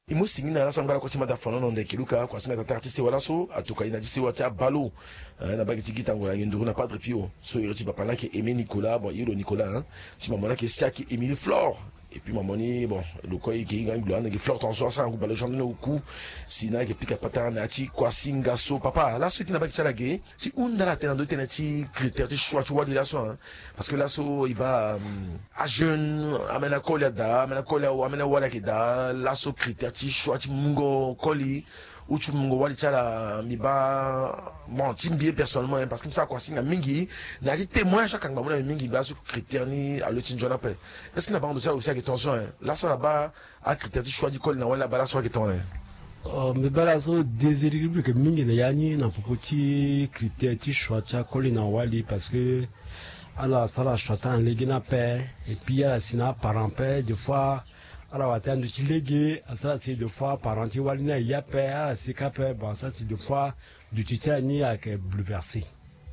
imu singi na laso ngala ko chima da fono no ndekiluka kwa singa tata artiste wala so atuka ina disi wata balo na bagi tikita ngola yenduru na Padre Pio so yoti papa na ke Aimé Nicolas bon yiro Nicolas hein chima mona ke Siaki Émile Flore et puis mamoni bon le quoi qui gagne gloire na ke Flore ton so ça ngou balo jamne au cou sina ke pika pata na ti kwa singa so papa la so qui na bagi chala ge si unda la tena do tena ti critère ti choix tu vois de la so hein parce que là so il va à jeune amena kolia da amena kolia ou amena wala ke da la so critère ti choix ti mungo koli ou tu mungo wali chala mi ba bon ti bien personnellement hein, parce que ça quoi singa mingi na ti témoin chaque ngba mona mingi ba so critère ni a le tin jona pe est-ce que na ba ndo ça aussi que tension hein là so là bas à critère ti choix du koli na wala ba la so que ton hein mais bala so déséquilibre que mingi na yani na petit critère ti choix cha koli na wali parce que alors ça la choix en legina pe et puis à sina parent pe des fois alors attendre tu légué ça c'est deux fois parent ti wali na ya pe à c'est capé bon ça c'est deux fois du titani à que bouleversé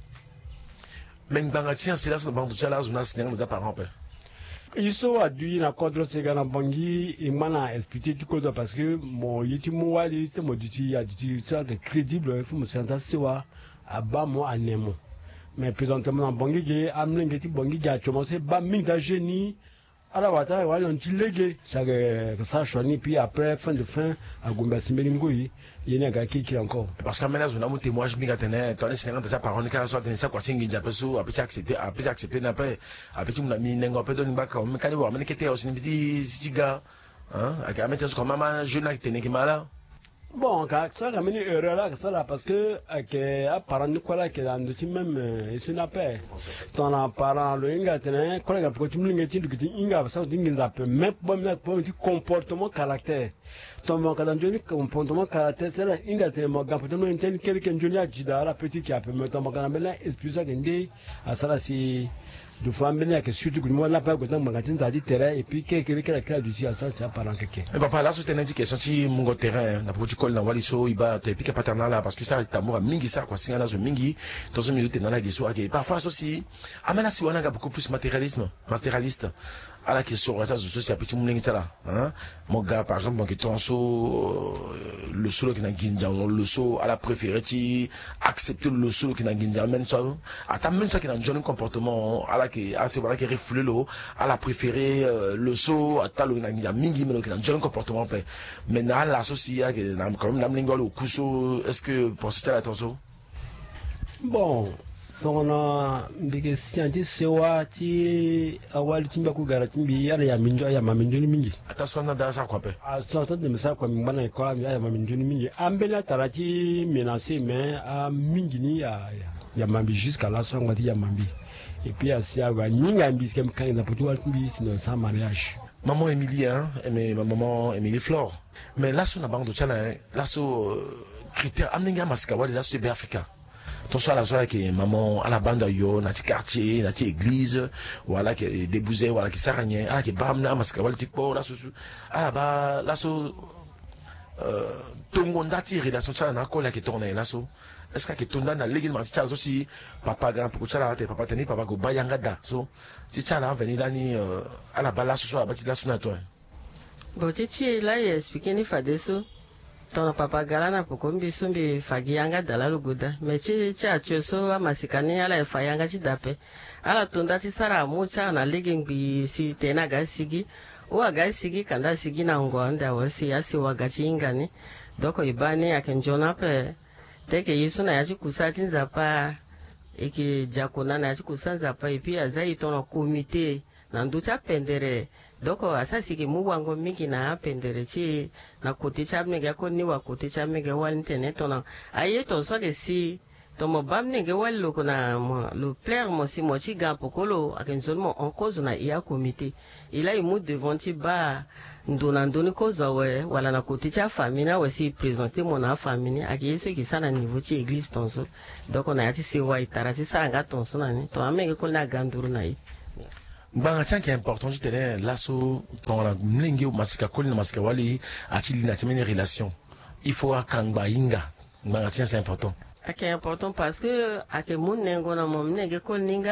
mais nganga tiens c'est là so ba ndo chala zuna singa da parent pe iso adui na contre segana bangi imana expliquer du code parce que mon yiti mo wali c'est mo duti ya duti ça que crédible il faut me sentir sewa aba mo anemo mais présentement bangi ge amlenge ti bangi ga commencer ba minga génie ala wata wali on ti légué ça que ça choni puis après fin de fin à gomba simbeli ngui yene ga kiki encore parce que maintenant on a mon témoignage minga tene toi les sénégalais de sa parole quand soit tene ça quoi singi jape so après accepter na pe après tu m'a mis nengo pe don ba ka me kani wa me kete aussi petit siga hein avec un mettre comme maman jeune qui tene qui mala bon ça quand même erreur là ça là parce que à parent Nicolas qui dans le même il se n'a pas ton parent le inga tene collègue pour tu m'linga ti du inga ça dingi zape même bon comportement caractère ton mon cadre de comportement caractère c'est là inga tene mo comportement intel quelqu'un joli a dit la petite qui a peu ton mon cadre là explique ça que à ça là c'est de fois mener que surtout que moi là pas que dans magasin ça dit terrain et puis quelqu'un du à ça c'est parent quelqu'un mais papa là c'est une indication si mon terrain na pour tu col na wali so iba to epika paternal là parce que ça tamura mingi ça quoi singa na zo mingi to zo minute na la geso ake parfois aussi amena si wana beaucoup plus matérialiste à la question ça zo c'est petit mlingi tala hein mon gars par exemple qui ton so le solo qui na ginja le so à la préféré ti accepter le solo qui na ginja même ça ata même ça qui na jeune comportement à la qui assez voilà qui reflète l'eau à la préféré le so ata le na ginja mingi mais qui na jeune comportement mais na l'associé quand même l'amlingo au kuso est-ce que pour citer l'attention bon donc na mbige scienti sewa ti awali timba ku gara timbi yala ya minjo ya maminjo ni mingi attention na dans ça quoi pe attention de me ça quoi mbana ko ya maminjo ni mingi ambela tarati menacé mais a mingi ni ya mambi jusqu'à la son ngati ya mambi et puis asia wa nyinga mbiske mkanga na potu wa timbi sinon sans mariage maman Émilie hein mais ma maman Émilie Flore mais là sur la bande de chala là sur critère amninga masika wali là sur Africa ton soit la soirée que maman à la bande yo na ti quartier na ti église voilà que débousé voilà qui saragné ala que bamna masika wali tipo là sur ala ba là sur tongo ndati relation chala na ko la que tourner là sur est-ce que tonda na légil ma chala aussi papa grand pour chala te papa teni papa go bayanga da so ti chala venir là ni à la bala sur la bâti là sur na toi bon ti là expliquer ni fadeso ton papa galana pokombi sumbi fagianga dalalu guda mechi cha chuso amasikani ala fayanga chi dape ala tunda ti sara mucha na ligingbi si tena gasigi wa gasigi kanda sigi na ngonda wasi asi wagachi ingani doko ibani akenjona pe teke yisu na yachi kusati nzapa eki jakona na yachi kusanza pa ipi azai tono komite na nducha pendere doko asasi ke muwango mingi na pendere chi na kote chamnege ko ni wa kote chamnege wal internet na ayeto so ke si to mo bamnege wal lo na le plaire mo si mo chi gampo kolo akenzomo en cause na ia comité il a imu devant ti ba ndona ndoni koza we wala na kote cha famille na we si présenter mon na famille akeyeso ki sana niveau ti église tonso doko na yati se wa itara ti sanga tonso na ni to amege ko na ganduru na yi Mbanga tiens qui est important je tenais l'asso dans la mlingi ou masika koli na masika wali atili na timene relation il faut akangba inga mbanga tiens c'est important c'est important parce que ake mun nengo na mom nege kol ninga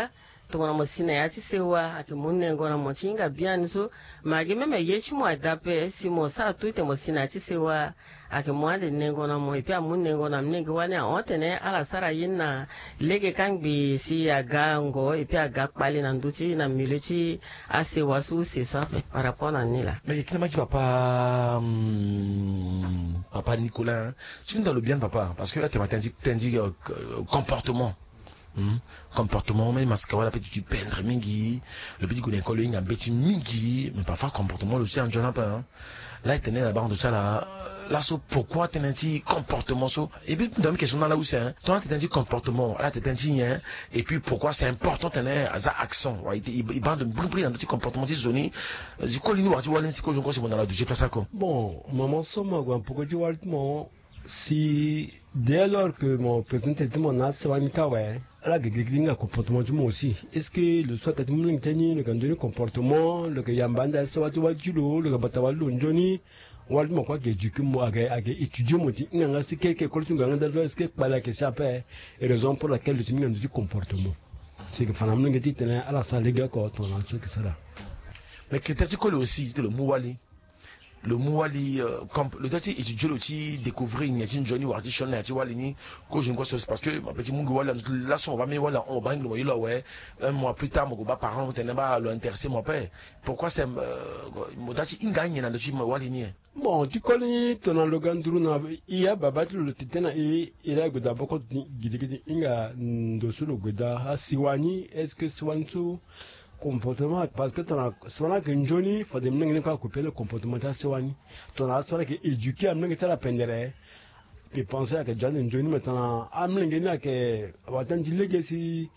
tongona mosina ya chisewa ake munengo na mochinga biani so magi meme yechi mo adape si mo sa tuite mosina ya chisewa ake mwade nengo na mo ipia munengo na mnengi wani otene ala sara yina lege kangbi si agango ipia agakpali na nduchi na miluchi asewa su se so parapona nila. Mais kina maki papa papa Nicolas, tu nous dans le bien papa parce que là tu m'as dit comportement. Comportement même mascawa la petite peindre mingi le petit connaît colline un petit mingi mais parfois comportement aussi en journal pas là il tenait la barre de ça là pourquoi tu as un petit comportement so et puis dans une question là où c'est toi tu as un petit comportement là tu as un petit et puis pourquoi c'est important tu as un accent il bande de plus dans un petit comportement de zone je connais nous tu vois l'insi que je crois c'est dans la douche place ça quoi bon maman somme pourquoi tu vois le si dès lors que mon président était mon as ouais là que comportement du moi aussi est-ce que le soit que tu me l'enseignes le quand comportement le que yambanda soit tu vois tu le batawalu njoni wal mo quoi que du que moi à étudier mon dit n'anga c'est quelque chose tu gagnes dans est-ce que pas la question et raison pour laquelle tu me dis comportement c'est que fanam n'anga dit tenait à la salle les gars quand on a ce que ça là mais que tu connais aussi le mouali le mouali le dati étudier aussi découvrir une journée ou artisan tu vois lini que je ne vois parce que ma petit mungu wala là son va mais voilà on va le là ouais un mois plus tard mon parent tenait pas l'intéresser mon père pourquoi c'est mon dati ingagne na dessus wali ni bon tu connais ton le ganduru na iya babatu le titena il a goda boko gidi inga ndosu le goda asiwani est-ce que swantu comportement parce que ton soit que njoni faut de mnengi kwa couper le comportement ta sewani ton a soit que éduquer mnengi ta la pendere puis penser que John njoni maintenant amnengi na que watan dilege si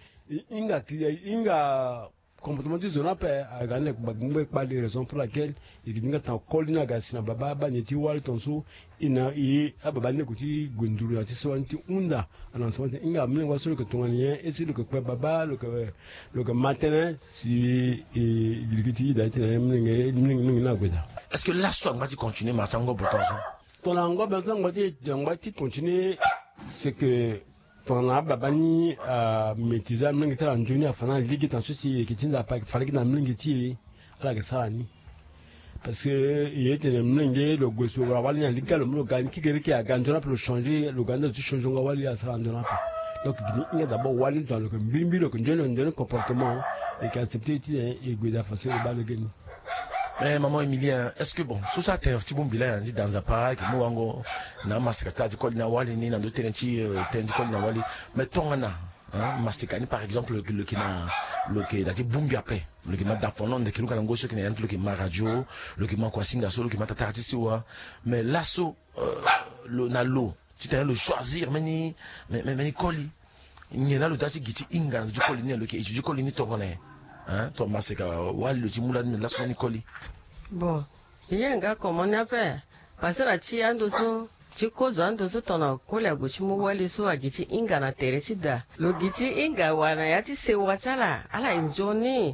inga comportement du zona pe a gagner bagumbe pas les raisons pour laquelle il dinga ta kolina gasina baba ba neti wal tonsu ina ababa ne kuti gunduru ati swanti unda anan swanti inga mnengi waso que tongania et c'est le que baba le que matin si il kuti d'être mnengi na gweda est-ce que là soit on va continuer marchango pourtant ton ango besoin on va continuer c'est que ton ababani maîtriser mnengi tala njuni afana ligi tan sosi kitinza pa falaki na mnengi ti ala ke sani parce que il était mnengi le goso wali na liga le mno gani kikere ki agandona pour changer le ganda tu changer wali à ça andona donc il y a d'abord wali dans le mbimbi le njoni comportement et qu'accepter ti et goda façon de balle gani. Mais maman Emilien, est-ce que bon, sous ça t'es un petit bon bilan dit dans un parc, moi wango na masakata du col na wali ni na d'autres ti t'es du col na wali, mais ton na masikani par exemple le qui na dit bumbi après, le qui m'a d'apponon de kiluka ngo qui na le qui m'a radio, le qui m'a kwasinga so le qui m'a tata artiste wa, mais l'asso le na lo, tu t'as le choisir mais coli. Il y a là le dati giti inga du col ni le qui du col ni ton toi masika wali le timula ni l'asso ni coli. Bon, yenga komona pe pasera chi ando so chikozo ando so tona kola gochimu wali so agichi inga na teresida lo gichi inga wana yati se wachala ala injoni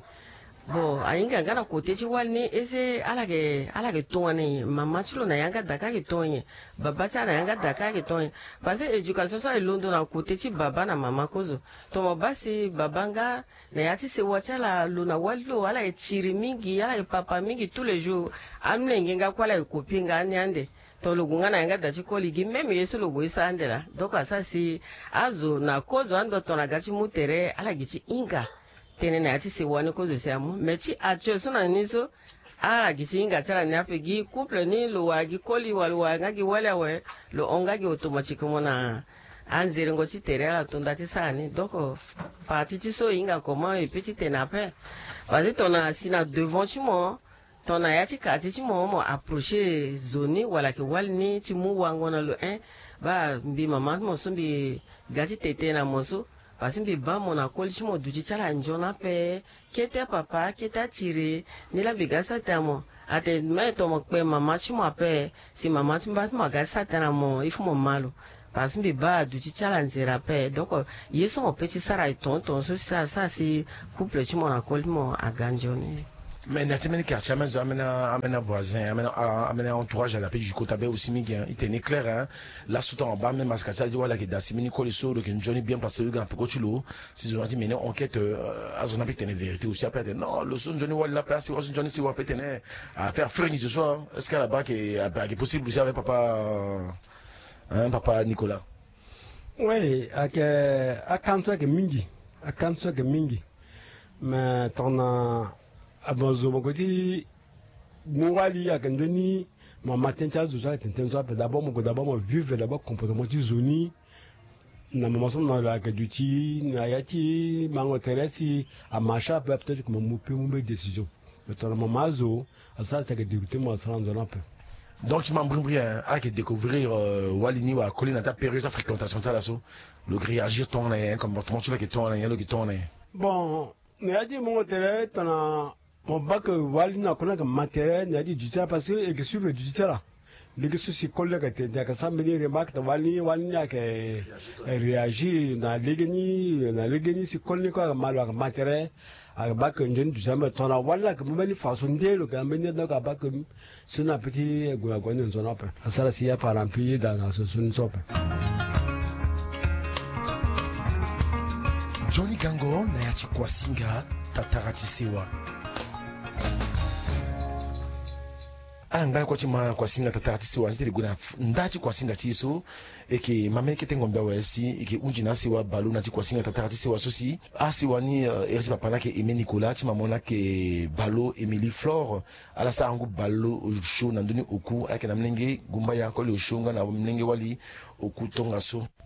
bo ainga ngana kotechi wali ni ese ala ke tongani mama chulo na yanga daka ke tonye baba cha na yanga daka ke tonye parce education so ilondo na kotechi baba na mama kozo tomo basi babanga na yati se wachala lo na wali lo ala chiri mingi ala papa mingi tous les jours amne ngenga kwala kopinga nyande to lo gungana yanga dachi koligi meme yeso lo goisa andela donc asa si azo na kozo ando tona gachi mutere ala gichi inga tene na yati se wani kozo se amu mechi acho so na niso ala gichi inga chala ni apegi couple ni lo wagi koli walu wangagi wala we lo ongagi automatique mona anzire ngo chitere ala tunda tisani donc parti tiso inga comment et petit tenape vas-y tona sina devant chimo tona yati kati chimo mo approcher zone wala ke walni chimu wangona lo ba mbi mama mo sumbi gati tete na moso parce que ba mon akol chimo duji chala njona pe kete papa kete tire ni la bigasa tamo ate me to mo pe mama chimo ape si mama tumba mo gasa tana mo ifu mo malo parce que ba duji chala nzera pe donc yeso mo petit sara tonton so ça si couple chimo na kol mo aganjoni. Mais natimeni quartier amena voisin amena entourage à la paix du côté aussi miguel il était clair hein là sous en bas même mascacha dit voilà que dasimini colisoro que Johnny bien placé le grand peu cochulo si on dit mais enquête à zone peut tenir vérité aussi après non le son Johnny wala place Johnny si peut tenir à faire frénie ce soir est-ce qu'à la bas est possible aussi avec papa Nicolas. Oui, à kanto ke mingi mais ton abazo mokoti ngwali ya kendoni ma matin cha zo ça tenten so d'abord mo vivre d'abord comportement ti zoni na mama so na la ke duti na yati mango teresi a marcha peut-être que mon peut mon décision mais ton maman zo ça c'est que débuter moi ça en zone peu. Donc tu m'as bien à découvrir Walini ou à coller dans ta période de fréquentation ça là le réagir ton comportement tu vois que ton le que ton bon n'a dit mon terrain ton mon bac Walini a connaît que matériel n'a dit du ça parce que et que sur le du ça là les que ceci colle que t'es que ça me remarque de Walini a que réagir na legeni si colle quoi mal matériel à bac njeni du ça mais ton wala que me façon de le que me donc à bac sur un petit gouagon zone up ça là s'il y a par remplir dans ce zone sope. Johnny Gango na yachi kwa singa tataratisewa ngana kwa chima kwa singa tataratisewa njite liguna ndachi kwa singa chiso eke mameke tengomba wesi eke unji nasi wa balu na kwa singa tataratisewa sosi asi wani erisi papana ke Aimé Nicolas chima mona ke balo Emily Flore ala sa angu balo show na nduni oku ake na mlenge gumba ya kole oshonga na mlenge wali oku tonga so